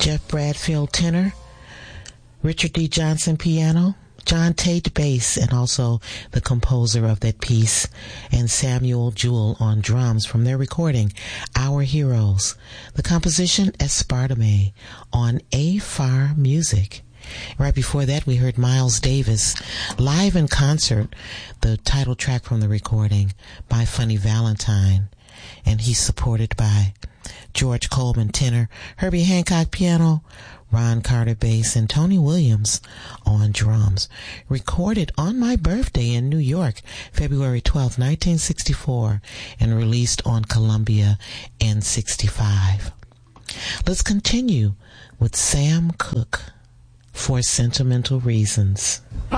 Jeff Bradfield tenor, Richard D. Johnson piano, John Tate bass, and also the composer of that piece, and Samuel Jewell on drums from their recording, Our Heroes. The composition, Espartame, on AFAR Music. Right before that, we heard Miles Davis live in concert, the title track from the recording, My Funny Valentine, and he's supported by George Coleman tenor, Herbie Hancock piano, Ron Carter bass, and Tony Williams on drums. Recorded on my birthday in New York, February 12, 1964, and released on Columbia N65. Let's continue with Sam Cooke, For Sentimental Reasons.